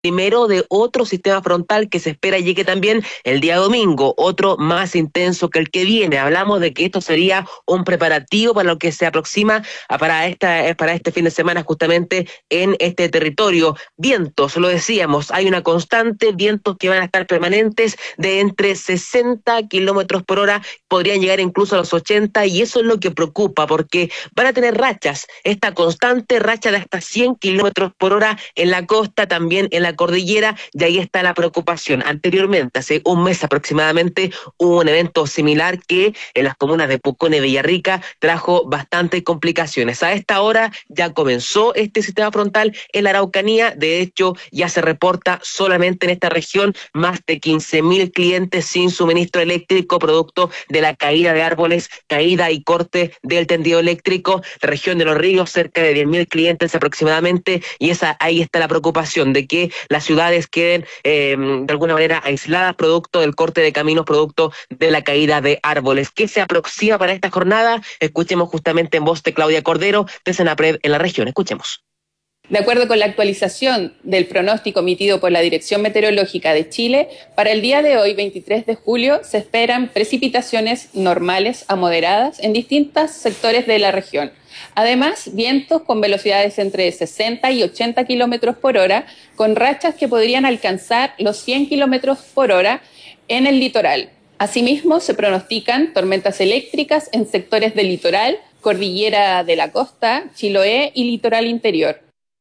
primero de otro sistema frontal que se espera llegue también el día domingo, otro más intenso que el que viene. Hablamos de que esto sería un preparativo para lo que se aproxima para este fin de semana justamente en este territorio. Vientos, lo decíamos, hay una constante, vientos que van a estar permanentes de entre 60 kilómetros por hora, podrían llegar incluso a los 80, y eso es lo que preocupa porque van a tener rachas, esta constante racha de hasta 100 kilómetros por hora en la costa, también en la cordillera, y ahí está la preocupación. Anteriormente, hace un mes aproximadamente, hubo un evento similar que en las comunas de Pucón y Villarrica trajo bastantes complicaciones. A esta hora ya comenzó este sistema frontal en la Araucanía, de hecho ya se reporta solamente en esta región más de 15.000 clientes sin suministro eléctrico producto de la caída de árboles, caída y corte del tendido eléctrico. La región de Los Ríos, cerca de 10.000 clientes aproximadamente, y ahí está la preocupación de que las ciudades queden de alguna manera aisladas producto del corte de caminos, producto de la caída de árboles. ¿Qué se aproxima para esta jornada? Escuchemos justamente en voz de Claudia Cordero, de Senapred en la región. Escuchemos. De acuerdo con la actualización del pronóstico emitido por la Dirección Meteorológica de Chile, para el día de hoy, 23 de julio, se esperan precipitaciones normales a moderadas en distintos sectores de la región. Además, vientos con velocidades entre 60 y 80 kilómetros por hora, con rachas que podrían alcanzar los 100 kilómetros por hora en el litoral. Asimismo, se pronostican tormentas eléctricas en sectores del litoral, cordillera de la costa, Chiloé y litoral interior.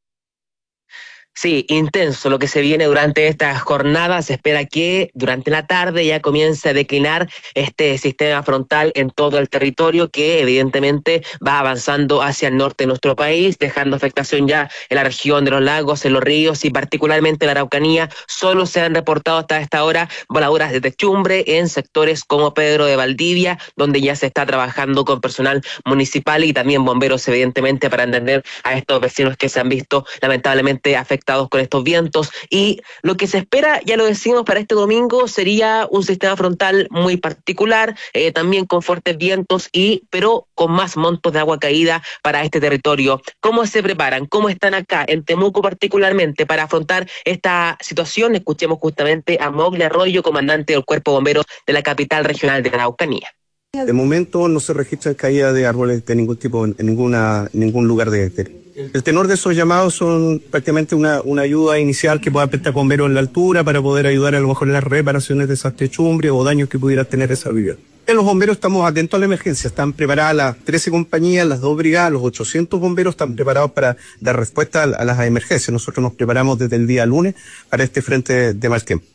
Sí, intenso lo que se viene durante estas jornadas. Se espera que durante la tarde ya comience a declinar este sistema frontal en todo el territorio, que evidentemente va avanzando hacia el norte de nuestro país, dejando afectación ya en la región de los lagos, en los ríos y particularmente en la Araucanía. Solo se han reportado hasta esta hora voladuras de techumbre en sectores como Pedro de Valdivia, donde ya se está trabajando con personal municipal y también bomberos, evidentemente, para atender a estos vecinos que se han visto lamentablemente afectados con estos vientos. Y lo que se espera, ya lo decimos, para este domingo sería un sistema frontal muy particular, también con fuertes vientos, pero con más montos de agua caída para este territorio. ¿Cómo se preparan? ¿Cómo están acá en Temuco particularmente para afrontar esta situación? Escuchemos justamente a Mogli Arroyo, comandante del Cuerpo de Bomberos de la capital regional de la Araucanía. De momento no se registra caída de árboles de ningún tipo en ningún lugar de. El tenor de esos llamados son prácticamente una ayuda inicial que pueda prestar bomberos en la altura para poder ayudar a lo mejor en las reparaciones de esas techumbres o daños que pudiera tener esa vivienda. Los bomberos estamos atentos a la emergencia, están preparadas las 13 compañías, las 2 brigadas, los 800 bomberos están preparados para dar respuesta a las emergencias. Nosotros nos preparamos desde el día lunes para este frente de mal tiempo.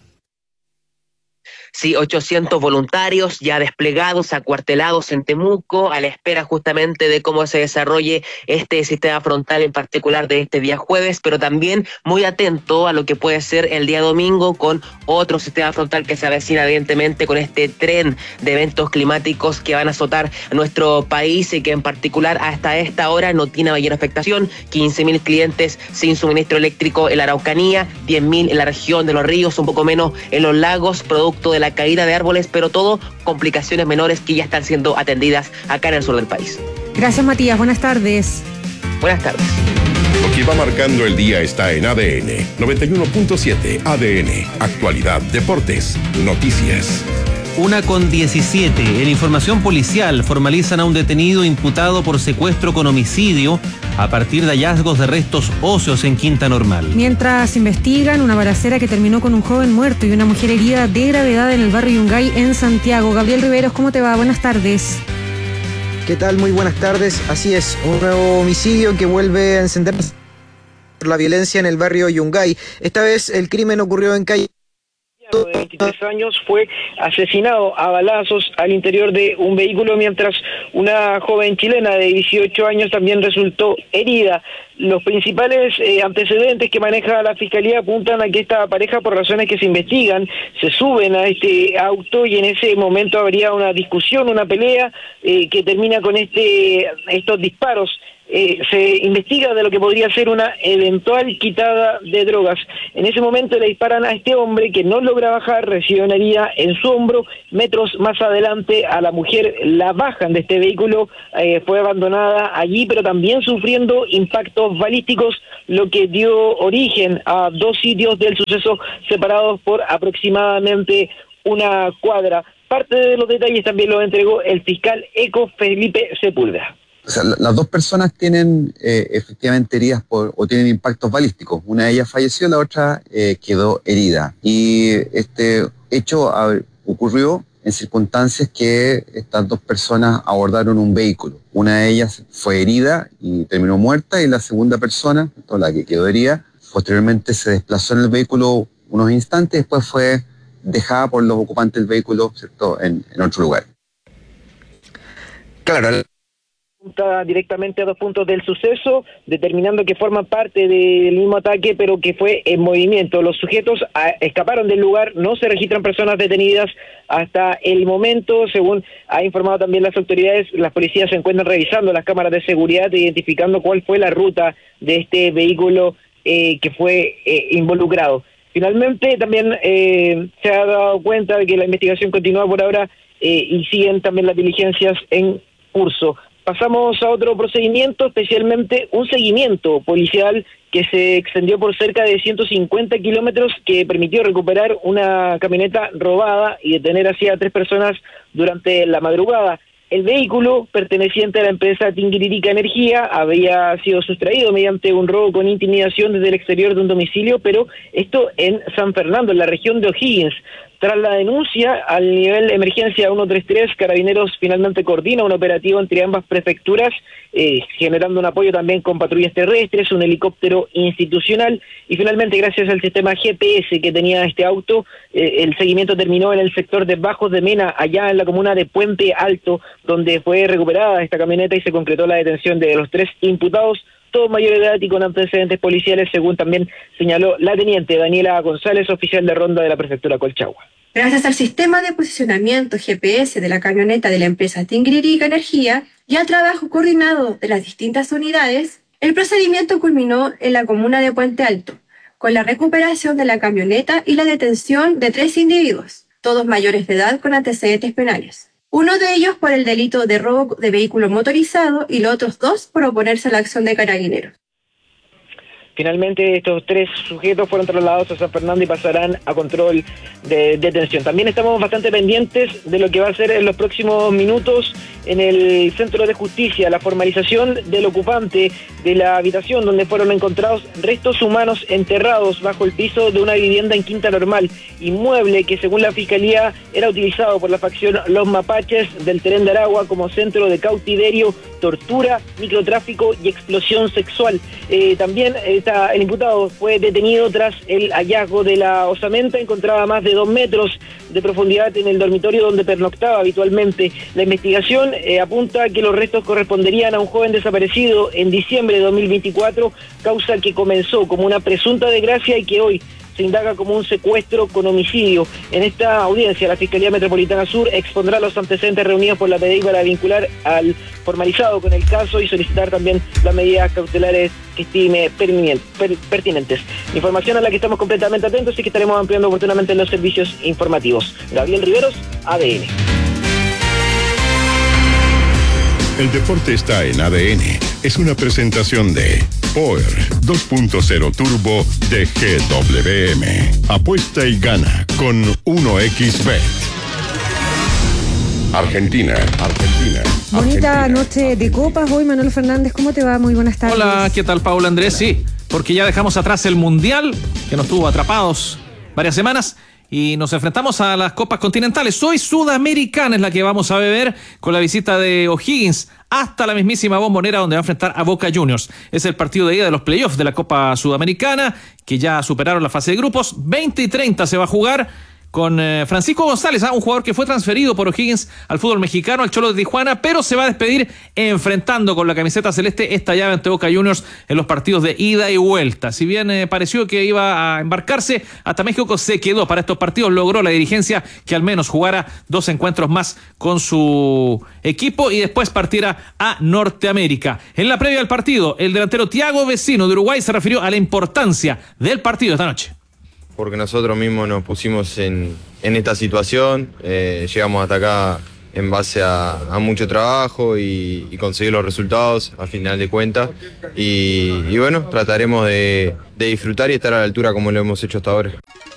Sí, 800 voluntarios ya desplegados, acuartelados en Temuco, a la espera justamente de cómo se desarrolle este sistema frontal en particular de este día jueves, pero también muy atento a lo que puede ser el día domingo con otro sistema frontal que se avecina evidentemente con este tren de eventos climáticos que van a azotar a nuestro país y que en particular hasta esta hora no tiene mayor afectación. 15.000 clientes sin suministro eléctrico en la Araucanía, 10.000 en la región de los ríos, un poco menos en los lagos, producto de la caída de árboles, pero todo complicaciones menores que ya están siendo atendidas acá en el sur del país. Gracias, Matías. Buenas tardes. Buenas tardes. Lo que va marcando el día está en ADN 91.7. ADN, actualidad, deportes, noticias. 1:17. En información policial formalizan a un detenido imputado por secuestro con homicidio a partir de hallazgos de restos óseos en Quinta Normal. Mientras investigan una balacera que terminó con un joven muerto y una mujer herida de gravedad en el barrio Yungay en Santiago. Gabriel Riveros, ¿cómo te va? Buenas tardes. ¿Qué tal? Muy buenas tardes. Así es, un nuevo homicidio que vuelve a encender la violencia en el barrio Yungay. Esta vez el crimen ocurrió en calle de 23 años fue asesinado a balazos al interior de un vehículo, mientras una joven chilena de 18 años también resultó herida. Los principales antecedentes que maneja la Fiscalía apuntan a que esta pareja, por razones que se investigan, se suben a este auto y en ese momento habría una discusión, una pelea que termina con estos disparos se investiga de lo que podría ser una eventual quitada de drogas. En ese momento le disparan a este hombre que no logra bajar, recibe una herida en su hombro. Metros más adelante a la mujer la bajan de este vehículo, fue abandonada allí, pero también sufriendo impactos balísticos, lo que dio origen a 2 sitios del suceso separados por aproximadamente una cuadra. Parte de los detalles también lo entregó el fiscal Eco Felipe Sepúlveda. O sea, las 2 personas tienen efectivamente heridas o tienen impactos balísticos. Una de ellas falleció, la otra quedó herida. Y este hecho ocurrió en circunstancias que estas 2 personas abordaron un vehículo. Una de ellas fue herida y terminó muerta, y la segunda persona, la que quedó herida, posteriormente se desplazó en el vehículo unos instantes, después fue dejada por los ocupantes del vehículo, ¿cierto?, en otro lugar. Claro. Directamente a 2 puntos del suceso, determinando que forman parte del mismo ataque, pero que fue en movimiento. Los sujetos escaparon del lugar, no se registran personas detenidas hasta el momento. Según ha informado también las autoridades, las policías se encuentran revisando las cámaras de seguridad e identificando cuál fue la ruta de este vehículo que fue involucrado. Finalmente también se ha dado cuenta de que la investigación continúa por ahora y siguen también las diligencias en curso. Pasamos a otro procedimiento, especialmente un seguimiento policial que se extendió por cerca de 150 kilómetros, que permitió recuperar una camioneta robada y detener así a 3 personas durante la madrugada. El vehículo, perteneciente a la empresa Tinguiririca Energía, había sido sustraído mediante un robo con intimidación desde el exterior de un domicilio, pero esto en San Fernando, en la región de O'Higgins. Tras la denuncia al nivel de emergencia 133, Carabineros finalmente coordina un operativo entre ambas prefecturas, generando un apoyo también con patrullas terrestres, un helicóptero institucional, y finalmente, gracias al sistema GPS que tenía este auto, el seguimiento terminó en el sector de Bajos de Mena, allá en la comuna de Puente Alto, donde fue recuperada esta camioneta y se concretó la detención de los 3 imputados, todos mayores de edad y con antecedentes policiales, según también señaló la teniente Daniela González, oficial de ronda de la prefectura Colchagua. Gracias al sistema de posicionamiento GPS de la camioneta de la empresa Tinguiririca Energía y al trabajo coordinado de las distintas unidades, el procedimiento culminó en la comuna de Puente Alto, con la recuperación de la camioneta y la detención de 3 individuos, todos mayores de edad con antecedentes penales. Uno de ellos por el delito de robo de vehículo motorizado y los otros 2 por oponerse a la acción de Carabineros. Finalmente, estos 3 sujetos fueron trasladados a San Fernando y pasarán a control de detención. También estamos bastante pendientes de lo que va a ser en los próximos minutos en el Centro de Justicia, la formalización del ocupante de la habitación donde fueron encontrados restos humanos enterrados bajo el piso de una vivienda en Quinta Normal, inmueble que según la Fiscalía era utilizado por la facción Los Mapaches del Terén de Aragua como centro de cautiverio, tortura, microtráfico y explosión sexual. También el imputado fue detenido tras el hallazgo de la osamenta encontrada a más de 2 metros de profundidad en el dormitorio donde pernoctaba habitualmente. La investigación apunta a que los restos corresponderían a un joven desaparecido en diciembre de 2024, causa que comenzó como una presunta desgracia y que hoy se indaga como un secuestro con homicidio. En esta audiencia, la Fiscalía Metropolitana Sur expondrá los antecedentes reunidos por la PDI para vincular al formalizado con el caso y solicitar también las medidas cautelares que estime pertinentes. Información a la que estamos completamente atentos y que estaremos ampliando oportunamente en los servicios informativos. Gabriel Riveros, ADN. El deporte está en ADN. Es una presentación de Power 2.0 Turbo de GWM. Apuesta y gana con 1xBet. Argentina. Bonita noche de copas hoy, Manuel Fernández. ¿Cómo te va? Muy buenas tardes. Hola, ¿qué tal, Paula Andrés? Sí, porque ya dejamos atrás el Mundial, que nos tuvo atrapados varias semanas, y nos enfrentamos a las copas continentales. Hoy Sudamericana es la que vamos a beber con la visita de O'Higgins hasta la mismísima Bombonera, donde va a enfrentar a Boca Juniors. Es el partido de ida de los playoffs de la Copa Sudamericana, que ya superaron la fase de grupos. 20 y 30 se va a jugar con Francisco González, un jugador que fue transferido por O'Higgins al fútbol mexicano, al Cholo de Tijuana, pero se va a despedir enfrentando con la camiseta celeste esta llave ante Boca Juniors en los partidos de ida y vuelta. Si bien pareció que iba a embarcarse hasta México, se quedó para estos partidos, logró la dirigencia que al menos jugara 2 encuentros más con su equipo y después partiera a Norteamérica. En la previa del partido, el delantero Thiago Vecino de Uruguay se refirió a la importancia del partido esta noche. Porque nosotros mismos nos pusimos en esta situación, llegamos hasta acá en base a mucho trabajo y conseguir los resultados a final de cuentas y bueno, trataremos de disfrutar y estar a la altura como lo hemos hecho hasta ahora.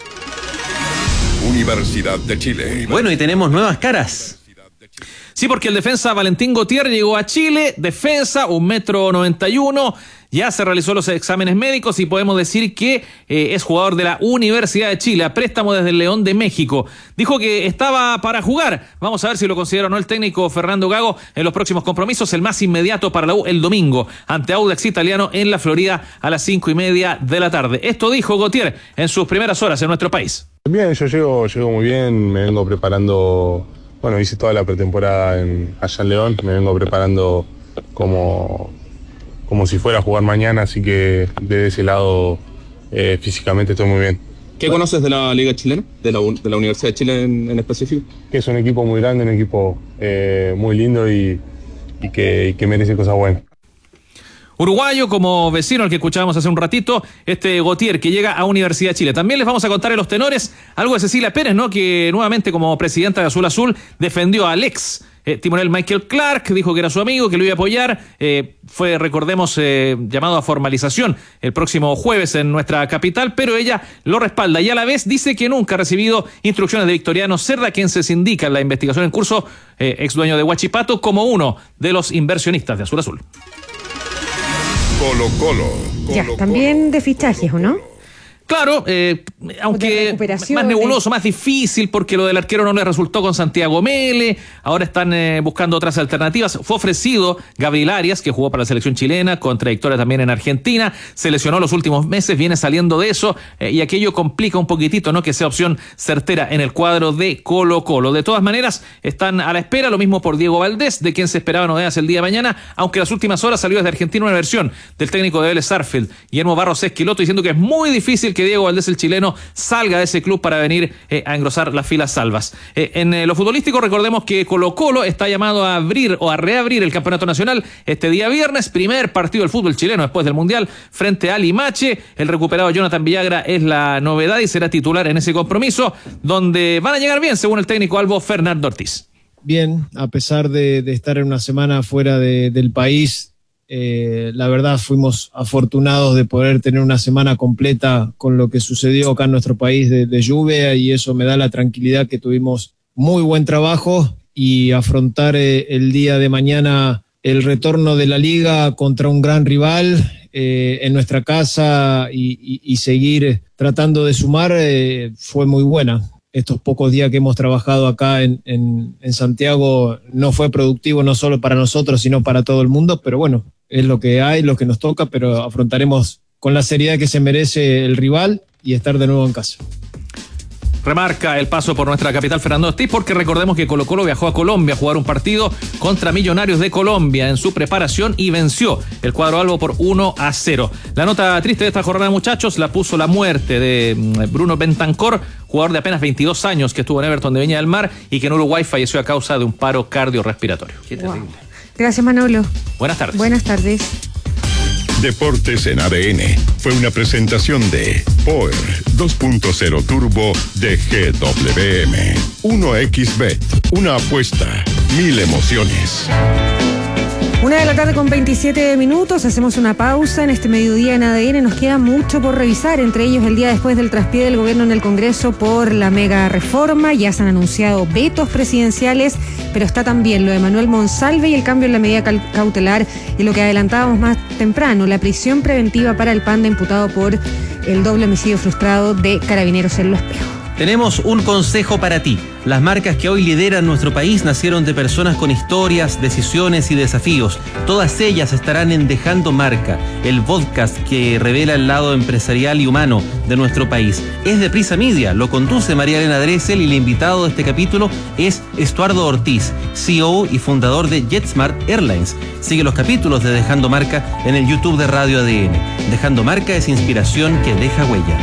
Universidad de Chile. Bueno, y tenemos nuevas caras. Sí, porque el defensa Valentín Gautier llegó a Chile, defensa, 1,91 m, ya se realizó los exámenes médicos y podemos decir que es jugador de la Universidad de Chile, a préstamo desde el León de México. Dijo que estaba para jugar, vamos a ver si lo considera o no el técnico Fernando Gago en los próximos compromisos, el más inmediato para la U el domingo, ante Audax Italiano en la Florida a las 5:30 de la tarde. Esto dijo Gautier en sus primeras horas en nuestro país. Bien, yo llego muy bien, me vengo preparando. Bueno, hice toda la pretemporada allá en León, me vengo preparando como si fuera a jugar mañana, así que desde ese lado físicamente estoy muy bien. ¿Qué conoces de la Liga Chilena, de la Universidad de Chile en específico? Que es un equipo muy grande, un equipo muy lindo y que merece cosas buenas. Uruguayo como Vecino, el que escuchábamos hace un ratito, Gautier, que llega a Universidad de Chile. También les vamos a contar en los tenores algo de Cecilia Pérez, ¿no? Que nuevamente como presidenta de Azul Azul defendió al ex timonel Michael Clark, dijo que era su amigo, que lo iba a apoyar. Fue, recordemos, llamado a formalización el próximo jueves en nuestra capital, pero ella lo respalda y a la vez dice que nunca ha recibido instrucciones de Victoriano Cerda, quien se indica en la investigación en curso, ex dueño de Huachipato, como uno de los inversionistas de Azul Azul. Colo-Colo. Ya, también de fichajes, ¿o no? Claro, aunque más nebuloso, más difícil, porque lo del arquero no le resultó con Santiago Mele, ahora están buscando otras alternativas. Fue ofrecido Gabriel Arias, que jugó para la selección chilena, con trayectoria también en Argentina, se lesionó los últimos meses, viene saliendo de eso, y aquello complica un poquitito, ¿no? Que sea opción certera en el cuadro de Colo-Colo. De todas maneras, están a la espera, lo mismo por Diego Valdés, de quien se esperaba novedades el día de mañana, aunque en las últimas horas salió desde Argentina una versión del técnico de Vélez Sarsfield, Guillermo Barros Esquiloto, diciendo que es muy difícil que Diego Valdés, el chileno, salga de ese club para venir a engrosar las filas salvas. En lo futbolístico, recordemos que Colo-Colo está llamado a abrir o a reabrir el campeonato nacional este día viernes, primer partido del fútbol chileno después del Mundial frente a Limache. El recuperado Jonathan Villagra es la novedad y será titular en ese compromiso, donde van a llegar bien, según el técnico Albo Fernando Ortiz. Bien, a pesar de estar en una semana fuera del país, la verdad fuimos afortunados de poder tener una semana completa con lo que sucedió acá en nuestro país de lluvia, y eso me da la tranquilidad que tuvimos muy buen trabajo y afrontar el día de mañana el retorno de la liga contra un gran rival en nuestra casa y seguir tratando de sumar fue muy buena. Estos pocos días que hemos trabajado acá en Santiago no fue productivo, no solo para nosotros, sino para todo el mundo, pero bueno, es lo que hay, lo que nos toca, pero afrontaremos con la seriedad que se merece el rival y estar de nuevo en casa. Remarca el paso por nuestra capital Fernando Ortiz, porque recordemos que Colo-Colo viajó a Colombia a jugar un partido contra Millonarios de Colombia en su preparación y venció el cuadro albo por 1-0. La nota triste de esta jornada, muchachos, la puso la muerte de Bruno Bentancor, jugador de apenas 22 años que estuvo en Everton de Viña del Mar y que en Uruguay falleció a causa de un paro cardiorrespiratorio. Qué terrible. Wow. Gracias, Manolo. Buenas tardes. Buenas tardes. Deportes en ADN fue una presentación de Power 2.0 Turbo de GWM. 1xBet, una apuesta, 1000 emociones. 1:27 p.m, hacemos una pausa en este mediodía en ADN. Nos queda mucho por revisar, entre ellos el día después del traspié del gobierno en el Congreso por la mega reforma. Ya se han anunciado vetos presidenciales, pero está también lo de Manuel Monsalve y el cambio en la medida cautelar, y lo que adelantábamos más temprano, la prisión preventiva para el Panda imputado por el doble homicidio frustrado de Carabineros en Los Espejos. Tenemos un consejo para ti. Las marcas que hoy lideran nuestro país nacieron de personas con historias, decisiones y desafíos. Todas ellas estarán en Dejando Marca, el podcast que revela el lado empresarial y humano de nuestro país. Es de Prisa Media, lo conduce María Elena Dressel y el invitado de este capítulo es Estuardo Ortiz, CEO y fundador de JetSmart Airlines. Sigue los capítulos de Dejando Marca en el YouTube de Radio ADN. Dejando Marca es inspiración que deja huella.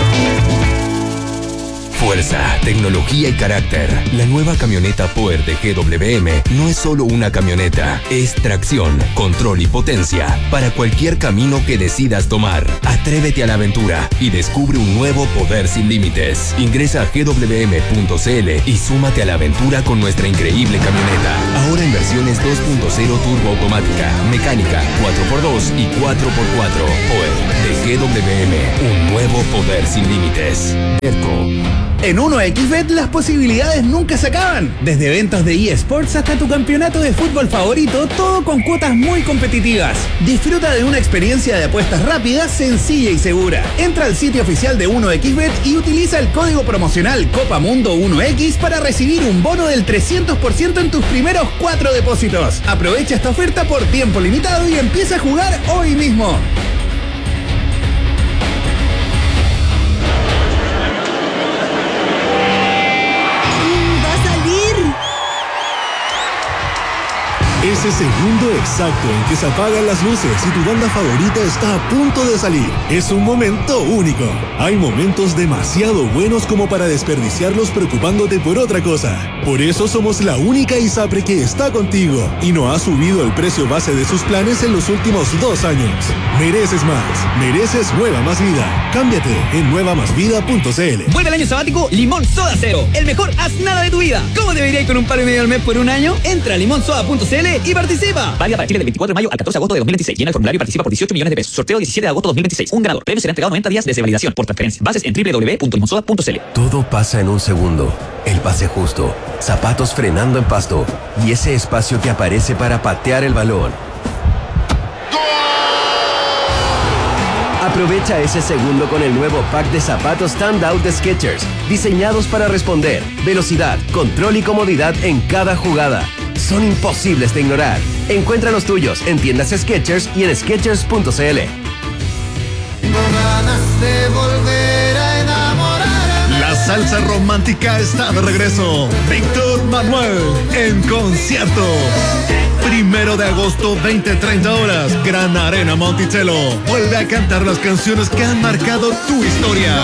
Fuerza, tecnología y carácter. La nueva camioneta Power de GWM no es solo una camioneta, es tracción, control y potencia para cualquier camino que decidas tomar. Atrévete a la aventura y descubre un nuevo poder sin límites. Ingresa a gwm.cl y súmate a la aventura con nuestra increíble camioneta. Ahora en versiones 2.0 turbo automática, mecánica, 4x2 y 4x4. Power de GWM, un nuevo poder sin límites. En 1xBet las posibilidades nunca se acaban. Desde eventos de eSports hasta tu campeonato de fútbol favorito, todo con cuotas muy competitivas. Disfruta de una experiencia de apuestas rápida, sencilla y segura. Entra al sitio oficial de 1xBet y utiliza el código promocional COPAMUNDO1X para recibir un bono del 300% en tus primeros 4 depósitos. Aprovecha esta oferta por tiempo limitado y empieza a jugar hoy mismo. Ese segundo exacto en que se apagan las luces y tu banda favorita está a punto de salir. Es un momento único. Hay momentos demasiado buenos como para desperdiciarlos preocupándote por otra cosa. Por eso somos la única ISAPRE que está contigo y no ha subido el precio base de sus planes en los últimos 2 años. Mereces más. Mereces Nueva Más Vida. Cámbiate en nuevamásvida.cl. Vuelve el año sabático Limón Soda Cero. El mejor haz nada de tu vida. ¿Cómo debería ir con un palo y medio al mes por un año? Entra a limonsoda.cl y participa. Válida para Chile del 24 de mayo al 14 de agosto de 2026. Llena el formulario y participa por 18 millones de pesos. Sorteo 17 de agosto de 2026. Un ganador. Premio será entregado 90 días desde validación por transferencia. Bases en www.limonsoda.cl. Todo pasa en un segundo. El pase justo. Zapatos frenando en pasto. Y ese espacio que aparece para patear el balón. Aprovecha ese segundo con el nuevo pack de zapatos Standout de Skechers, diseñados para responder, velocidad, control y comodidad en cada jugada. Son imposibles de ignorar. Encuentra los tuyos en tiendas Skechers y en Skechers.cl. La salsa romántica está de regreso. Víctor Manuel en concierto. 1 de agosto, 20-30 horas, Gran Arena Monticello. Vuelve a cantar las canciones que han marcado tu historia.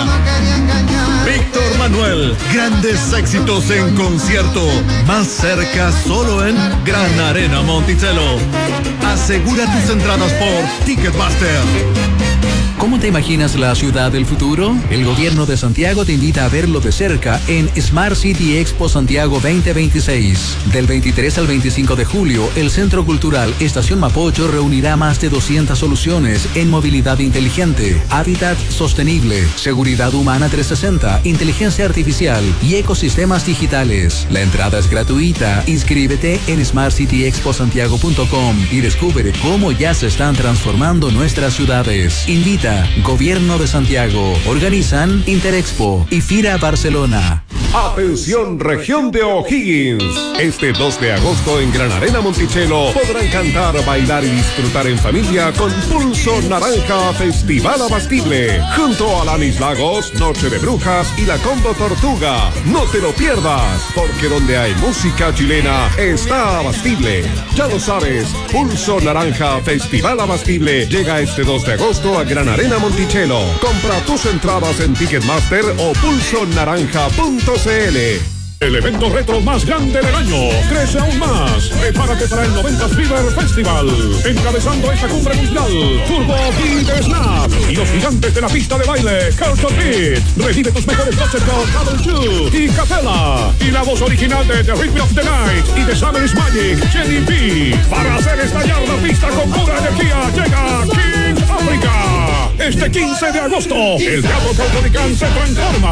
Víctor Manuel, grandes éxitos en concierto. Más cerca solo en Gran Arena Monticello. Asegura tus entradas por Ticketmaster. ¿Cómo te imaginas la ciudad del futuro? El gobierno de Santiago te invita a verlo de cerca en Smart City Expo Santiago 2026. Del 23 al 25 de julio, el Centro Cultural Estación Mapocho reunirá más de 200 soluciones en movilidad inteligente, hábitat sostenible, seguridad humana 360, inteligencia artificial y ecosistemas digitales. La entrada es gratuita. Inscríbete en smartcityexposantiago.com y descubre cómo ya se están transformando nuestras ciudades. Invita Gobierno de Santiago. Organizan Interexpo y FIRA Barcelona. Atención región de O'Higgins. Este 2 de agosto en Gran Arena Monticello podrán cantar, bailar y disfrutar en familia con Pulso Naranja Festival Abastible. Junto a Lanis Lagos, Noche de Brujas y la Combo Tortuga. No te lo pierdas, porque donde hay música chilena está Abastible. Ya lo sabes, Pulso Naranja Festival Abastible llega este 2 de agosto a Gran Arena Monticello. Compra tus entradas en Ticketmaster o pulsonaranja.cl. El evento retro más grande del año crece aún más. Prepárate para el 90s Fever Festival. Encabezando esta cumbre mundial, Turbo Beat Snap y los gigantes de la pista de baile, Carlton Beat. Revive tus mejores noches con Double Two y Capella. Y la voz original de The Rhythm of the Night y de Summer's Magic, Jenny B. Para hacer estallar la pista con pura energía, llega King Africa. Este 15 de agosto, el Teatro Caupolicán se transforma.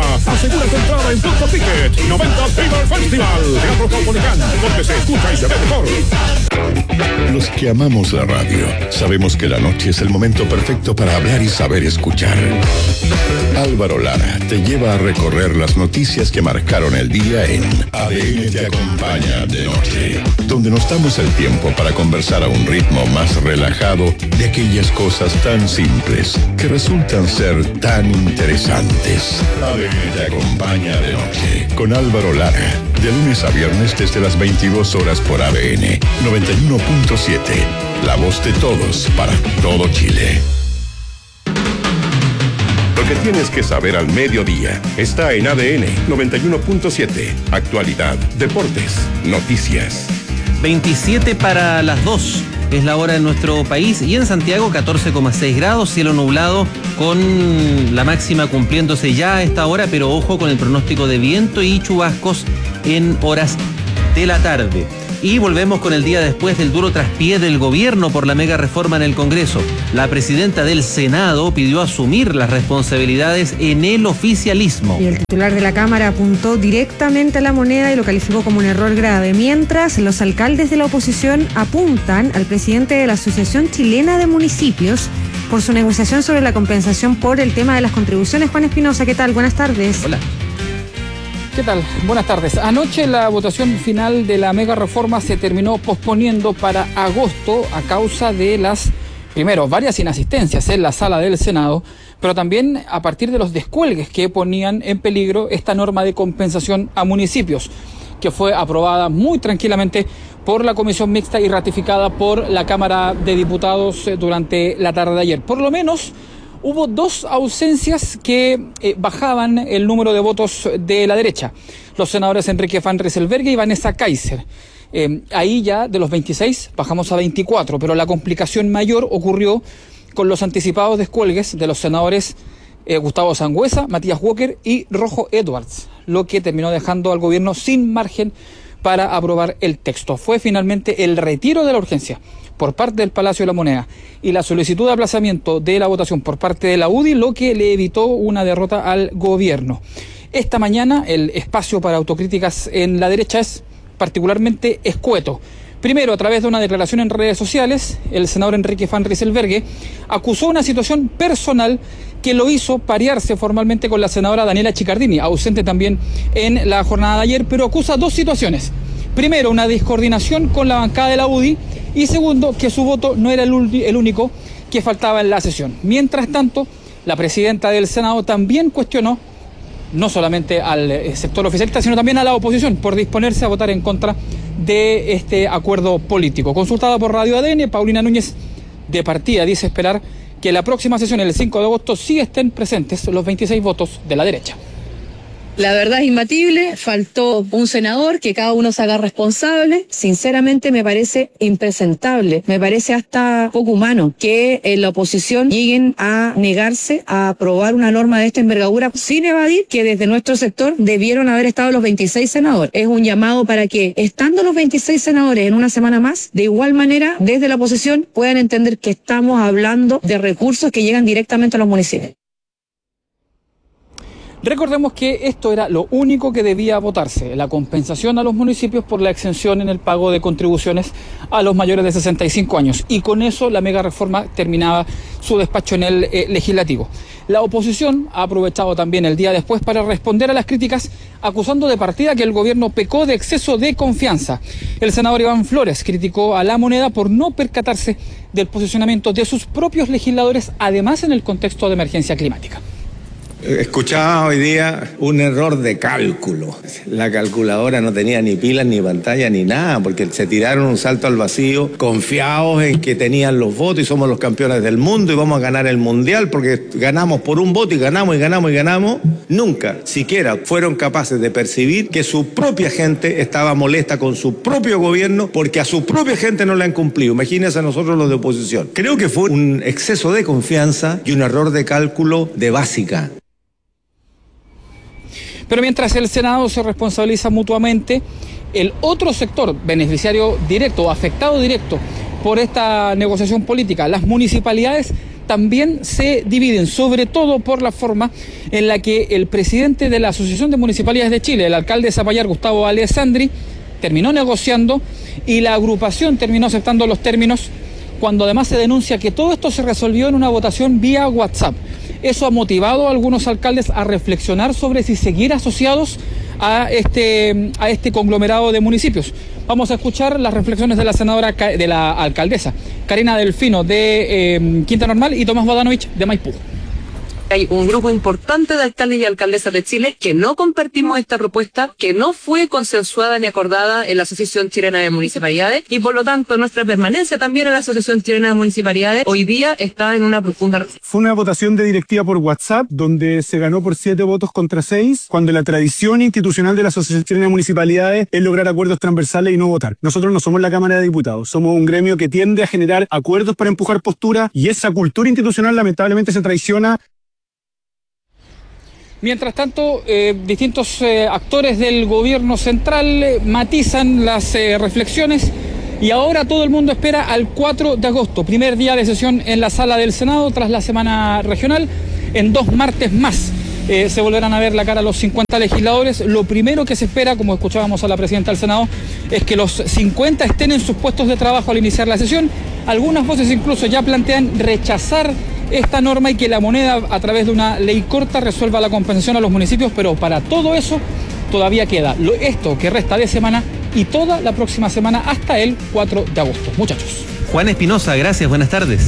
Asegura tu entrada en Punto Ticket. 90 Fever Festival. Teatro Caupolicán, donde se escucha y se ve mejor. Los que amamos la radio sabemos que la noche es el momento perfecto para hablar y saber escuchar. Álvaro Lara te lleva a recorrer las noticias que marcaron el día en ADN te acompaña de noche, donde nos damos el tiempo para conversar a un ritmo más relajado de aquellas cosas tan simples que resultan ser tan interesantes. ADN te acompaña de noche con Álvaro Lara, de lunes a viernes desde las 22 horas por ADN 91.7, la voz de todos para todo Chile. Lo que tienes que saber al mediodía está en ADN 91.7. Actualidad, deportes, noticias. 27 para las 2 es la hora en nuestro país y en Santiago 14,6 grados, cielo nublado con la máxima cumpliéndose ya a esta hora, pero ojo con el pronóstico de viento y chubascos en horas de la tarde. Y volvemos con el día después del duro traspié del gobierno por la mega reforma en el Congreso. La presidenta del Senado pidió asumir las responsabilidades en el oficialismo. Y el titular de la Cámara apuntó directamente a La Moneda y lo calificó como un error grave, mientras los alcaldes de la oposición apuntan al presidente de la Asociación Chilena de Municipios por su negociación sobre la compensación por el tema de las contribuciones. Juan Espinosa, ¿qué tal? Buenas tardes. Hola. ¿Qué tal? Buenas tardes. Anoche la votación final de la mega reforma se terminó posponiendo para agosto a causa de varias inasistencias en la sala del Senado, pero también a partir de los descuelgues que ponían en peligro esta norma de compensación a municipios, que fue aprobada muy tranquilamente por la Comisión Mixta y ratificada por la Cámara de Diputados durante la tarde de ayer. Por lo menos hubo 2 ausencias que bajaban el número de votos de la derecha. Los senadores Enrique Van Rieselberghe y Vanessa Kaiser. Ahí ya de los 26 bajamos a 24, pero la complicación mayor ocurrió con los anticipados descuelgues de los senadores Gustavo Sangüesa, Matías Walker y Rojo Edwards, lo que terminó dejando al gobierno sin margen para aprobar el texto. Fue finalmente el retiro de la urgencia por parte del Palacio de la Moneda y la solicitud de aplazamiento de la votación por parte de la UDI lo que le evitó una derrota al gobierno. Esta mañana el espacio para autocríticas en la derecha es particularmente escueto. Primero, a través de una declaración en redes sociales, el senador Enrique Van Rieselberghe acusó una situación personal que lo hizo parearse formalmente con la senadora Daniela Chiccardini, ausente también en la jornada de ayer, pero acusa 2 situaciones. Primero, una descoordinación con la bancada de la UDI y segundo, que su voto no era el único que faltaba en la sesión. Mientras tanto, la presidenta del Senado también cuestionó no solamente al sector oficialista, sino también a la oposición por disponerse a votar en contra de este acuerdo político. Consultada por Radio ADN, Paulina Núñez de partida dice esperar que la próxima sesión, el 5 de agosto, sí estén presentes los 26 votos de la derecha. La verdad es imbatible, faltó un senador, que cada uno se haga responsable. Sinceramente me parece impresentable, me parece hasta poco humano que en la oposición lleguen a negarse a aprobar una norma de esta envergadura sin evadir que desde nuestro sector debieron haber estado los 26 senadores. Es un llamado para que, estando los 26 senadores en una semana más, de igual manera desde la oposición puedan entender que estamos hablando de recursos que llegan directamente a los municipios. Recordemos que esto era lo único que debía votarse, la compensación a los municipios por la exención en el pago de contribuciones a los mayores de 65 años. Y con eso la mega reforma terminaba su despacho en el legislativo. La oposición ha aprovechado también el día después para responder a las críticas, acusando de partida que el gobierno pecó de exceso de confianza. El senador Iván Flores criticó a La Moneda por no percatarse del posicionamiento de sus propios legisladores, además en el contexto de emergencia climática. Escuchaba hoy día un error de cálculo. La calculadora no tenía ni pilas, ni pantalla, ni nada, porque se tiraron un salto al vacío, confiados en que tenían los votos y somos los campeones del mundo y vamos a ganar el mundial porque ganamos por un voto y ganamos y ganamos y ganamos. Nunca siquiera fueron capaces de percibir que su propia gente estaba molesta con su propio gobierno porque a su propia gente no le han cumplido. Imagínense a nosotros los de oposición. Creo que fue un exceso de confianza y un error de cálculo de básica. Pero mientras el Senado se responsabiliza mutuamente, el otro sector beneficiario directo o afectado directo por esta negociación política, las municipalidades, también se dividen, sobre todo por la forma en la que el presidente de la Asociación de Municipalidades de Chile, el alcalde de Zapallar, Gustavo Alessandri, terminó negociando y la agrupación terminó aceptando los términos, cuando además se denuncia que todo esto se resolvió en una votación vía WhatsApp. Eso ha motivado a algunos alcaldes a reflexionar sobre si seguir asociados a este conglomerado de municipios. Vamos a escuchar las reflexiones de la alcaldesa Karina Delfino de Quinta Normal y Tomás Bodanovich de Maipú. Hay un grupo importante de alcaldes y alcaldesas de Chile que no compartimos esta propuesta, que no fue consensuada ni acordada en la Asociación Chilena de Municipalidades, y por lo tanto nuestra permanencia también en la Asociación Chilena de Municipalidades hoy día está en una profunda... Fue una votación de directiva por WhatsApp donde se ganó por 7 votos contra 6, cuando la tradición institucional de la Asociación Chilena de Municipalidades es lograr acuerdos transversales y no votar. Nosotros no somos la Cámara de Diputados, somos un gremio que tiende a generar acuerdos para empujar posturas, y esa cultura institucional lamentablemente se traiciona. Mientras tanto, distintos actores del gobierno central matizan las reflexiones, y ahora todo el mundo espera al 4 de agosto, primer día de sesión en la sala del Senado tras la semana regional. En 2 martes más se volverán a ver la cara a los 50 legisladores. Lo primero que se espera, como escuchábamos a la presidenta del Senado, es que los 50 estén en sus puestos de trabajo al iniciar la sesión. Algunas voces incluso ya plantean rechazar esta norma y que la moneda, a través de una ley corta, resuelva la compensación a los municipios, pero para todo eso todavía queda esto que resta de semana y toda la próxima semana hasta el 4 de agosto. Muchachos. Juan Espinosa, gracias, buenas tardes.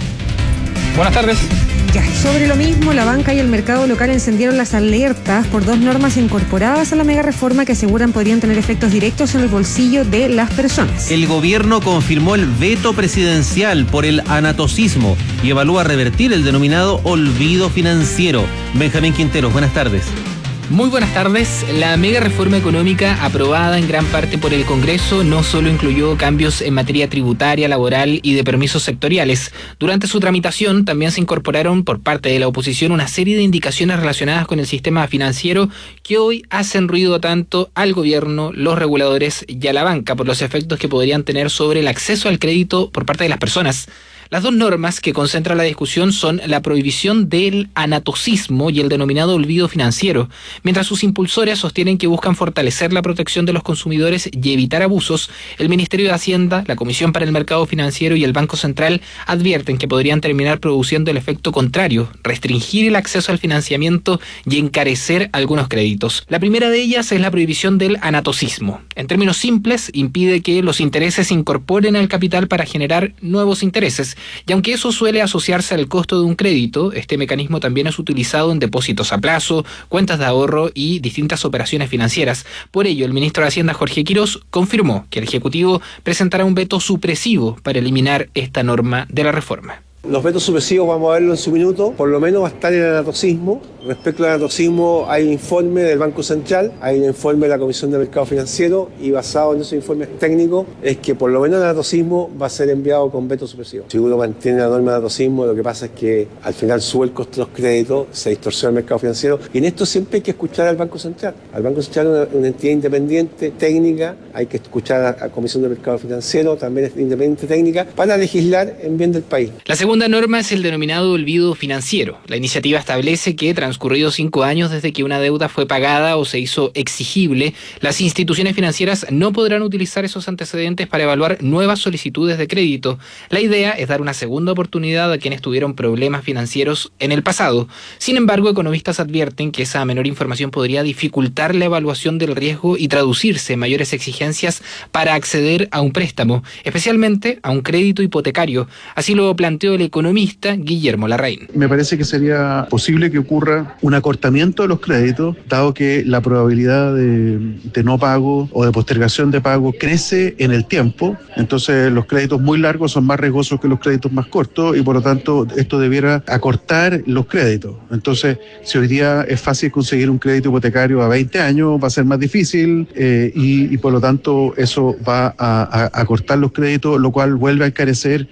Buenas tardes. Ya, sobre lo mismo, la banca y el mercado local encendieron las alertas por 2 normas incorporadas a la mega reforma que aseguran podrían tener efectos directos en el bolsillo de las personas. El gobierno confirmó el veto presidencial por el anatocismo y evalúa revertir el denominado olvido financiero. Benjamín Quinteros, buenas tardes. Muy buenas tardes. La mega reforma económica aprobada en gran parte por el Congreso no solo incluyó cambios en materia tributaria, laboral y de permisos sectoriales. Durante su tramitación también se incorporaron por parte de la oposición una serie de indicaciones relacionadas con el sistema financiero que hoy hacen ruido tanto al gobierno, los reguladores y a la banca por los efectos que podrían tener sobre el acceso al crédito por parte de las personas. Las 2 normas que concentran la discusión son la prohibición del anatocismo y el denominado olvido financiero, mientras sus impulsores sostienen que buscan fortalecer la protección de los consumidores y evitar abusos. El Ministerio de Hacienda, la Comisión para el Mercado Financiero y el Banco Central advierten que podrían terminar produciendo el efecto contrario, restringir el acceso al financiamiento y encarecer algunos créditos. La primera de ellas es la prohibición del anatocismo. En términos simples, impide que los intereses se incorporen al capital para generar nuevos intereses. Y aunque eso suele asociarse al costo de un crédito, este mecanismo también es utilizado en depósitos a plazo, cuentas de ahorro y distintas operaciones financieras. Por ello, el ministro de Hacienda, Jorge Quirós, confirmó que el Ejecutivo presentará un veto supresivo para eliminar esta norma de la reforma. Los vetos supresivos vamos a verlo en su minuto, por lo menos va a estar el anatocismo. Respecto al anatocismo hay un informe del Banco Central, hay un informe de la Comisión de Mercado Financiero y basado en esos informes técnicos es que por lo menos el anatocismo va a ser enviado con veto supresivo. Si uno mantiene la norma de anatocismo, lo que pasa es que al final sube el costo de los créditos, se distorsiona el mercado financiero y en esto siempre hay que escuchar al Banco Central. Al Banco Central es una entidad independiente, técnica, hay que escuchar a la Comisión de Mercado Financiero, también es independiente técnica, para legislar en bien del país. La segunda norma es el denominado olvido financiero. La iniciativa establece que, transcurridos 5 años desde que una deuda fue pagada o se hizo exigible, las instituciones financieras no podrán utilizar esos antecedentes para evaluar nuevas solicitudes de crédito. La idea es dar una segunda oportunidad a quienes tuvieron problemas financieros en el pasado. Sin embargo, economistas advierten que esa menor información podría dificultar la evaluación del riesgo y traducirse en mayores exigencias para acceder a un préstamo, especialmente a un crédito hipotecario. Así lo planteó el economista Guillermo Larraín. Me parece que sería posible que ocurra un acortamiento de los créditos, dado que la probabilidad de no pago o de postergación de pago crece en el tiempo. Entonces los créditos muy largos son más riesgosos que los créditos más cortos y por lo tanto esto debiera acortar los créditos. Entonces, si hoy día es fácil conseguir un crédito hipotecario a 20 años, va a ser más difícil y por lo tanto eso va a acortar los créditos, lo cual vuelve a encarecer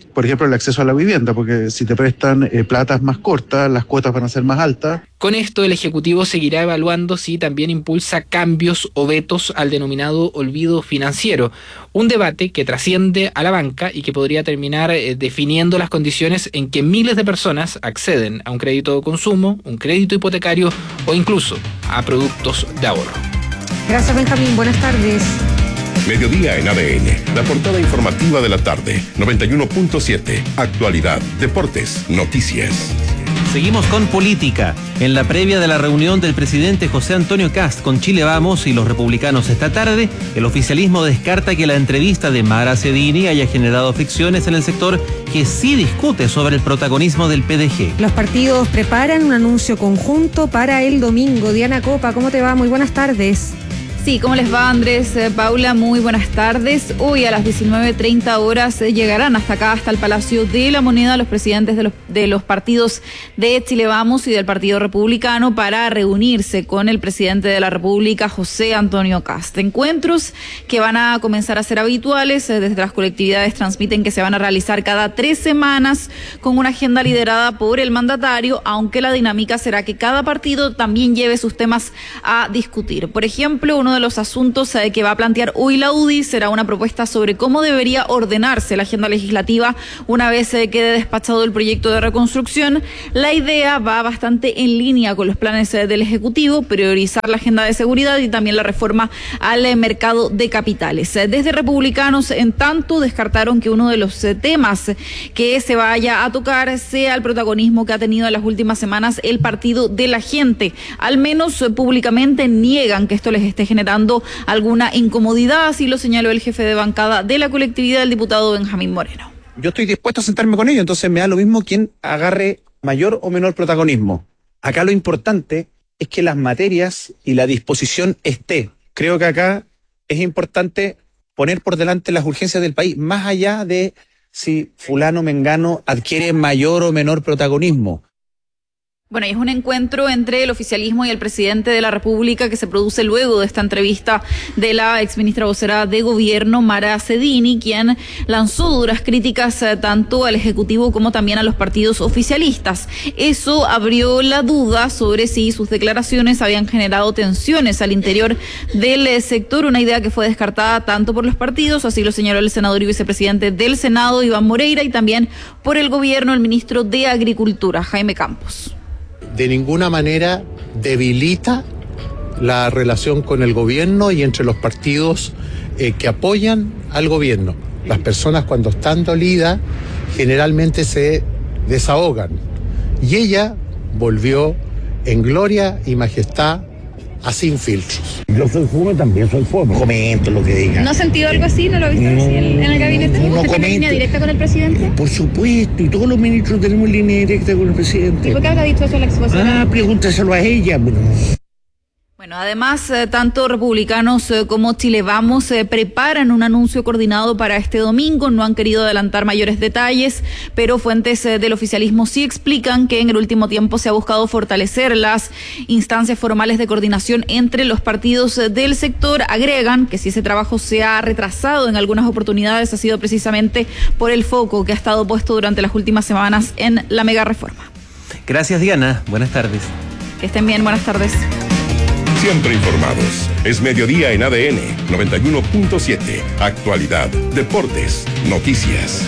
por ejemplo, el acceso a la vivienda, porque si te prestan platas más cortas, las cuotas van a ser más altas. Con esto, el Ejecutivo seguirá evaluando si también impulsa cambios o vetos al denominado olvido financiero, un debate que trasciende a la banca y que podría terminar definiendo las condiciones en que miles de personas acceden a un crédito de consumo, un crédito hipotecario o incluso a productos de ahorro. Gracias, Benjamín. Buenas tardes. Mediodía en ADN, la portada informativa de la tarde, 91.7, actualidad, deportes, noticias. Seguimos con política. En la previa de la reunión del presidente José Antonio Kast con Chile Vamos y los republicanos esta tarde, el oficialismo descarta que la entrevista de Mara Cedini haya generado fricciones en el sector que sí discute sobre el protagonismo del PDG. Los partidos preparan un anuncio conjunto para el domingo. Diana Copa, ¿cómo te va? Muy buenas tardes. Sí, ¿cómo les va, Andrés? Paula, muy buenas tardes. Hoy a las 19:30 horas llegarán hasta acá, hasta el Palacio de la Moneda, los presidentes de los partidos de Chile Vamos y del Partido Republicano para reunirse con el presidente de la República, José Antonio Kast. Encuentros que van a comenzar a ser habituales. Desde las colectividades transmiten que se van a realizar cada 3 semanas con una agenda liderada por el mandatario, aunque la dinámica será que cada partido también lleve sus temas a discutir. Por ejemplo, uno de los asuntos que va a plantear hoy la UDI será una propuesta sobre cómo debería ordenarse la agenda legislativa una vez quede despachado el proyecto de reconstrucción. La idea va bastante en línea con los planes del Ejecutivo, priorizar la agenda de seguridad y también la reforma al mercado de capitales. Desde Republicanos, en tanto, descartaron que uno de los temas que se vaya a tocar sea el protagonismo que ha tenido en las últimas semanas el Partido de la Gente. Al menos públicamente niegan que esto les esté generando alguna incomodidad, así lo señaló el jefe de bancada de la colectividad, el diputado Benjamín Moreno. Yo estoy dispuesto a sentarme con ellos, entonces me da lo mismo quien agarre mayor o menor protagonismo. Acá lo importante es que las materias y la disposición esté. Creo que acá es importante poner por delante las urgencias del país, más allá de si fulano mengano adquiere mayor o menor protagonismo. Bueno, y es un encuentro entre el oficialismo y el presidente de la República que se produce luego de esta entrevista de la exministra vocera de Gobierno, Mara Cedini, quien lanzó duras críticas tanto al Ejecutivo como también a los partidos oficialistas. Eso abrió la duda sobre si sus declaraciones habían generado tensiones al interior del sector, una idea que fue descartada tanto por los partidos, así lo señaló el senador y vicepresidente del Senado, Iván Moreira, y también por el Gobierno, el ministro de Agricultura, Jaime Campos. De ninguna manera debilita la relación con el gobierno y entre los partidos que apoyan al gobierno. Las personas cuando están dolidas generalmente se desahogan. Y ella volvió en gloria y majestad a Sin Filtros. Yo soy fome, también soy fome. Comento lo que diga. ¿No ha sentido algo así? ¿No lo ha visto en el gabinete? No ¿Usted tiene línea directa con el presidente? Por supuesto, y todos los ministros tenemos línea directa con el presidente. ¿Y por qué habrá dicho eso la exposición? Pregúntaselo a ella. Bueno, además, tanto Republicanos como Chile Vamos preparan un anuncio coordinado para este domingo. No han querido adelantar mayores detalles, pero fuentes del oficialismo sí explican que en el último tiempo se ha buscado fortalecer las instancias formales de coordinación entre los partidos del sector. Agregan que si ese trabajo se ha retrasado en algunas oportunidades ha sido precisamente por el foco que ha estado puesto durante las últimas semanas en la mega reforma. Gracias, Diana. Buenas tardes. Que estén bien. Buenas tardes. Siempre informados. Es mediodía en ADN 91.7. Actualidad, deportes, noticias.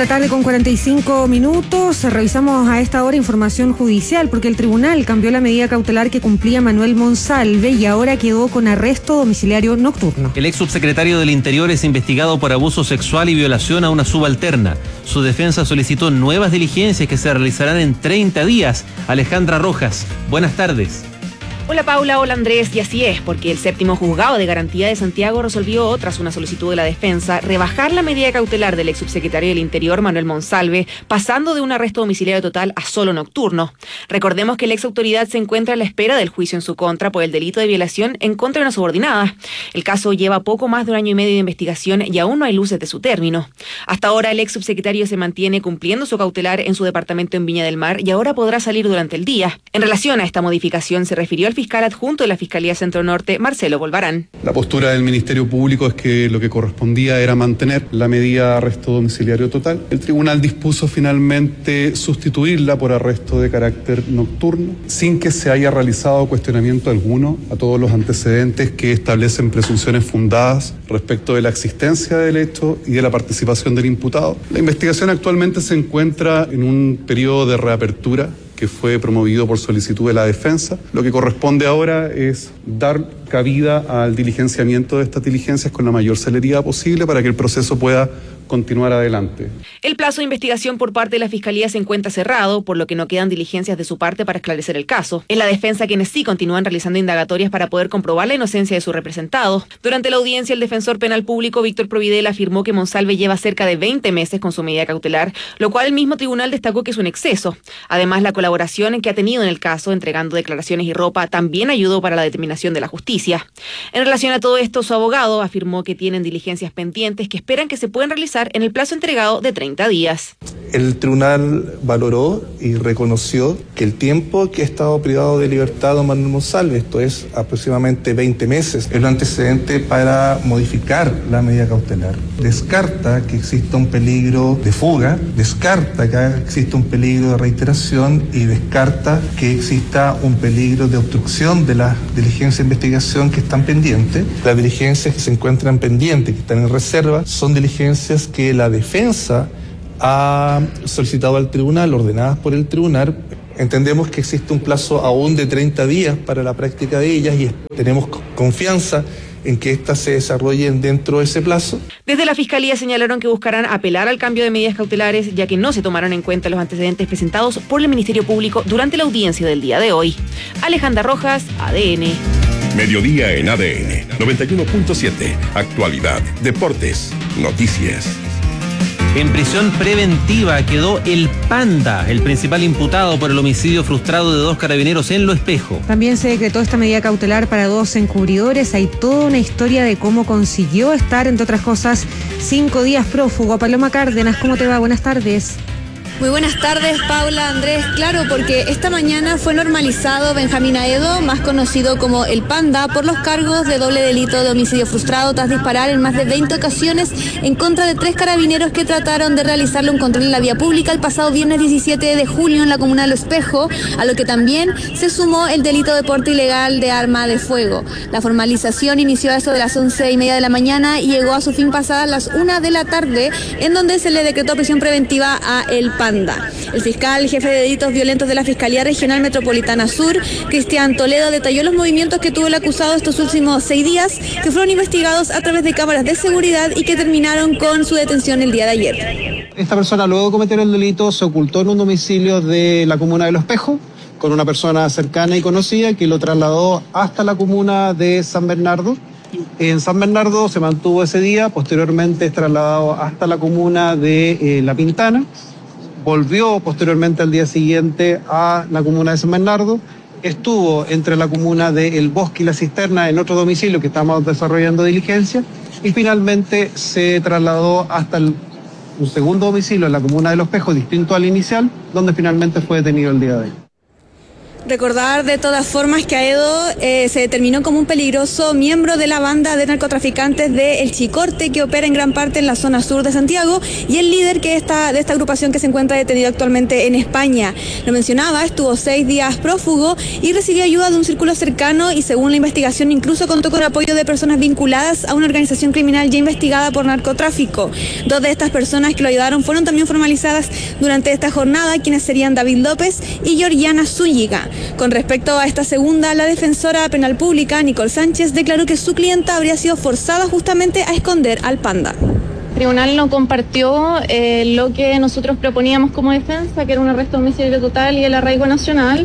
1:45 p.m. Revisamos a esta hora información judicial porque el tribunal cambió la medida cautelar que cumplía Manuel Monsalve y ahora quedó con arresto domiciliario nocturno. El ex subsecretario del Interior es investigado por abuso sexual y violación a una subalterna. Su defensa solicitó nuevas diligencias que se realizarán en 30 días. Alejandra Rojas, buenas tardes. Hola Paula, hola Andrés, y así es, porque el 7º Juzgado de Garantía de Santiago resolvió, tras una solicitud de la defensa, rebajar la medida cautelar del ex subsecretario del Interior, Manuel Monsalve, pasando de un arresto domiciliario total a solo nocturno. Recordemos que la ex autoridad se encuentra a la espera del juicio en su contra por el delito de violación en contra de una subordinada. El caso lleva poco más de 1 año y medio de investigación y aún no hay luces de su término. Hasta ahora el ex subsecretario se mantiene cumpliendo su cautelar en su departamento en Viña del Mar y ahora podrá salir durante el día. En relación a esta modificación se refirió al fiscal adjunto de la Fiscalía Centro Norte, Marcelo Bolvarán. La postura del Ministerio Público es que lo que correspondía era mantener la medida de arresto domiciliario total. El tribunal dispuso finalmente sustituirla por arresto de carácter nocturno, sin que se haya realizado cuestionamiento alguno a todos los antecedentes que establecen presunciones fundadas respecto de la existencia del hecho y de la participación del imputado. La investigación actualmente se encuentra en un periodo de reapertura que fue promovido por solicitud de la defensa. Lo que corresponde ahora es dar cabida al diligenciamiento de estas diligencias con la mayor celeridad posible para que el proceso pueda continuar adelante. El plazo de investigación por parte de la Fiscalía se encuentra cerrado, por lo que no quedan diligencias de su parte para esclarecer el caso. Es la defensa quienes sí continúan realizando indagatorias para poder comprobar la inocencia de su representado. Durante la audiencia, el defensor penal público Víctor Providel afirmó que Monsalve lleva cerca de 20 meses con su medida cautelar, lo cual el mismo tribunal destacó que es un exceso. Además, la colaboración que ha tenido en el caso, entregando declaraciones y ropa, también ayudó para la determinación de la justicia. En relación a todo esto, su abogado afirmó que tienen diligencias pendientes que esperan que se puedan realizar en el plazo entregado de 30 días. El tribunal valoró y reconoció que el tiempo que ha estado privado de libertad don Manuel Monsalve, esto es aproximadamente 20 meses, es lo antecedente para modificar la medida cautelar. Descarta que exista un peligro de fuga, descarta que exista un peligro de reiteración y descarta que exista un peligro de obstrucción de las diligencias de investigación que están pendientes. Las diligencias que se encuentran pendientes, que están en reserva, son diligencias que la defensa ha solicitado al tribunal, ordenadas por el tribunal. Entendemos que existe un plazo aún de 30 días para la práctica de ellas y tenemos confianza en que éstas se desarrollen dentro de ese plazo. Desde la Fiscalía señalaron que buscarán apelar al cambio de medidas cautelares, ya que no se tomaron en cuenta los antecedentes presentados por el Ministerio Público durante la audiencia del día de hoy. Alejandra Rojas, ADN. Mediodía en ADN 91.7. Actualidad, deportes, noticias. En prisión preventiva quedó el Panda, el principal imputado por el homicidio frustrado de 2 carabineros en Lo Espejo. También se decretó esta medida cautelar para 2 encubridores. Hay toda una historia de cómo consiguió estar, entre otras cosas, 5 días prófugo. Paloma Cárdenas, ¿cómo te va? Buenas tardes. Muy buenas tardes, Paula, Andrés. Claro, porque esta mañana fue normalizado Benjamín Aedo, más conocido como el Panda, por los cargos de doble delito de homicidio frustrado tras disparar en más de 20 ocasiones en contra de 3 carabineros que trataron de realizarle un control en la vía pública el pasado viernes 17 de julio en la comuna de Lo Espejo, a lo que también se sumó el delito de porte ilegal de arma de fuego. La formalización inició a eso de las 11:30 de la mañana y llegó a su fin pasadas las 1 de la tarde, en donde se le decretó prisión preventiva a el Panda. El fiscal jefe de delitos violentos de la Fiscalía Regional Metropolitana Sur, Cristian Toledo, detalló los movimientos que tuvo el acusado estos últimos 6 días, que fueron investigados a través de cámaras de seguridad y que terminaron con su detención el día de ayer. Esta persona, luego de cometer el delito, se ocultó en un domicilio de la comuna de Lo Espejo con una persona cercana y conocida que lo trasladó hasta la comuna de San Bernardo. En San Bernardo se mantuvo ese día, posteriormente es trasladado hasta la comuna de La Pintana. Volvió posteriormente al día siguiente a la comuna de San Bernardo, estuvo entre la comuna de El Bosque y La Cisterna en otro domicilio que estamos desarrollando diligencia y finalmente se trasladó hasta un segundo domicilio en la comuna de Lo Espejo, distinto al inicial, donde finalmente fue detenido el día de hoy. Recordar de todas formas que Aedo se determinó como un peligroso miembro de la banda de narcotraficantes de El Chicorte, que opera en gran parte en la zona sur de Santiago, y el líder de esta agrupación que se encuentra detenido actualmente en España. Lo mencionaba, estuvo 6 días prófugo y recibió ayuda de un círculo cercano y, según la investigación, incluso contó con apoyo de personas vinculadas a una organización criminal ya investigada por narcotráfico. 2 de estas personas que lo ayudaron fueron también formalizadas durante esta jornada, quienes serían David López y Georgiana Zúñiga. Con respecto a esta segunda, la defensora penal pública, Nicole Sánchez, declaró que su clienta habría sido forzada justamente a esconder al Panda. El tribunal no compartió lo que nosotros proponíamos como defensa, que era un arresto domiciliario total y el arraigo nacional.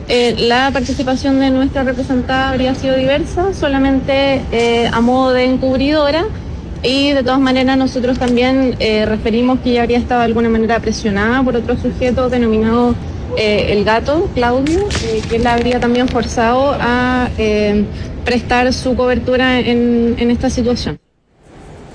La participación de nuestra representada habría sido diversa, solamente a modo de encubridora. Y de todas maneras nosotros también referimos que ella habría estado de alguna manera presionada por otro sujeto denominado el Gato, Claudio, que la habría también forzado a prestar su cobertura en esta situación.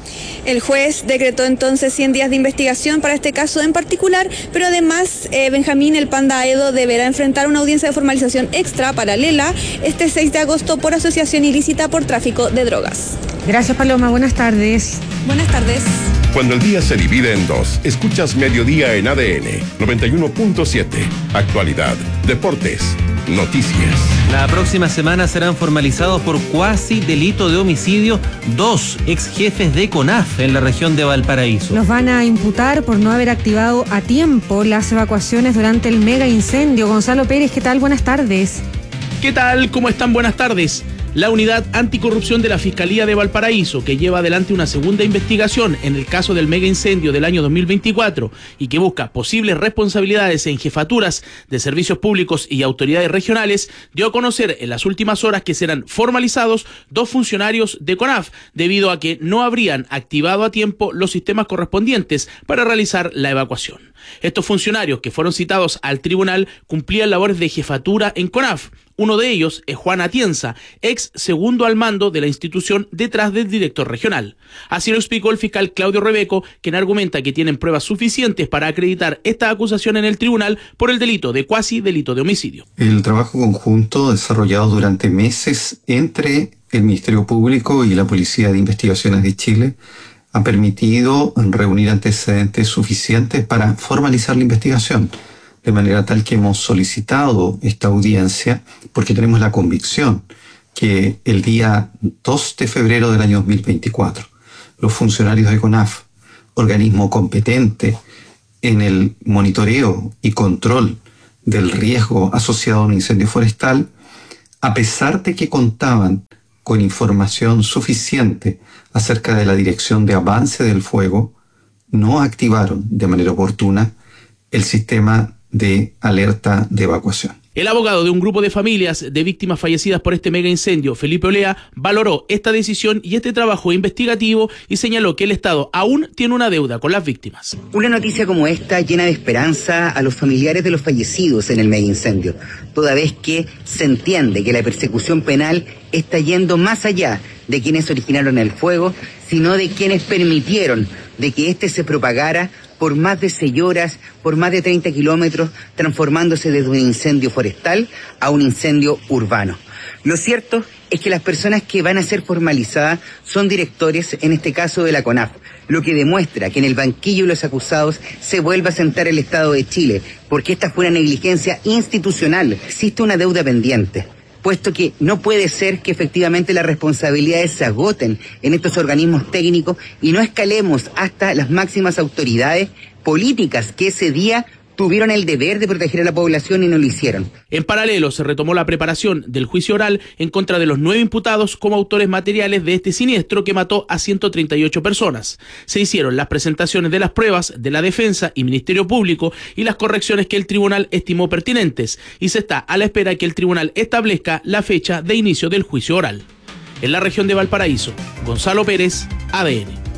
El juez decretó entonces 100 días de investigación para este caso en particular, pero además Benjamín el Panda Aedo deberá enfrentar una audiencia de formalización extra paralela este 6 de agosto por asociación ilícita por tráfico de drogas. Gracias, Paloma. Buenas tardes. Buenas tardes. Cuando el día se divide en dos, escuchas Mediodía en ADN 91.7. Actualidad, deportes, noticias. La próxima semana serán formalizados por cuasi delito de homicidio 2 ex jefes de CONAF en la región de Valparaíso. Los van a imputar por no haber activado a tiempo las evacuaciones durante el mega incendio. Gonzalo Pérez, ¿qué tal? Buenas tardes. ¿Qué tal? ¿Cómo están? Buenas tardes. La Unidad Anticorrupción de la Fiscalía de Valparaíso, que lleva adelante una segunda investigación en el caso del mega incendio del año 2024 y que busca posibles responsabilidades en jefaturas de servicios públicos y autoridades regionales, dio a conocer en las últimas horas que serán formalizados 2 funcionarios de CONAF debido a que no habrían activado a tiempo los sistemas correspondientes para realizar la evacuación. Estos funcionarios que fueron citados al tribunal cumplían labores de jefatura en CONAF. Uno de ellos es Juan Atienza, ex segundo al mando de la institución detrás del director regional. Así lo explicó el fiscal Claudio Rebeco, quien argumenta que tienen pruebas suficientes para acreditar esta acusación en el tribunal por el delito de cuasi delito de homicidio. El trabajo conjunto desarrollado durante meses entre el Ministerio Público y la Policía de Investigaciones de Chile ha permitido reunir antecedentes suficientes para formalizar la investigación, de manera tal que hemos solicitado esta audiencia porque tenemos la convicción que el día 2 de febrero del año 2024, los funcionarios de CONAF, organismo competente en el monitoreo y control del riesgo asociado a un incendio forestal, a pesar de que contaban con información suficiente acerca de la dirección de avance del fuego, no activaron de manera oportuna el sistema de alerta de evacuación. El abogado de un grupo de familias de víctimas fallecidas por este mega incendio, Felipe Olea, valoró esta decisión y este trabajo investigativo y señaló que el Estado aún tiene una deuda con las víctimas. Una noticia como esta llena de esperanza a los familiares de los fallecidos en el mega incendio, toda vez que se entiende que la persecución penal está yendo más allá de quienes originaron el fuego, sino de quienes permitieron de que este se propagara por más de 6 horas, por más de 30 kilómetros, transformándose desde un incendio forestal a un incendio urbano. Lo cierto es que las personas que van a ser formalizadas son directores, en este caso de la CONAF, lo que demuestra que en el banquillo de los acusados se vuelve a sentar el Estado de Chile, porque esta fue una negligencia institucional. Existe una deuda pendiente, puesto que no puede ser que efectivamente las responsabilidades se agoten en estos organismos técnicos y no escalemos hasta las máximas autoridades políticas que ese día tuvieron el deber de proteger a la población y no lo hicieron. En paralelo, se retomó la preparación del juicio oral en contra de los 9 imputados como autores materiales de este siniestro que mató a 138 personas. Se hicieron las presentaciones de las pruebas de la defensa y Ministerio Público y las correcciones que el tribunal estimó pertinentes, y se está a la espera que el tribunal establezca la fecha de inicio del juicio oral. En la región de Valparaíso, Gonzalo Pérez, ADN.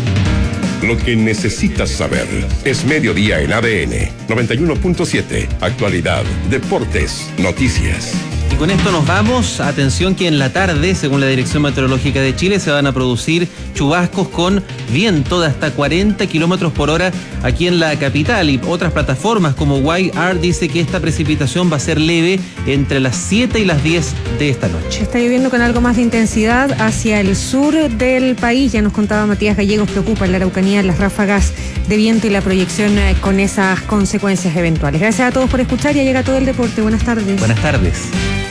Lo que necesitas saber es Mediodía en ADN 91.7. Actualidad, deportes, noticias. Y con esto nos vamos. Atención que en la tarde, según la Dirección Meteorológica de Chile, se van a producir chubascos con viento de hasta 40 kilómetros por hora aquí en la capital. Y otras plataformas como YR dice que esta precipitación va a ser leve entre las 7 y las 10 de esta noche. Está lloviendo con algo más de intensidad hacia el sur del país. Ya nos contaba Matías Gallegos, preocupa en la Araucanía las ráfagas de viento y la proyección con esas consecuencias eventuales. Gracias a todos por escuchar. Ya llega todo el deporte. Buenas tardes. Buenas tardes.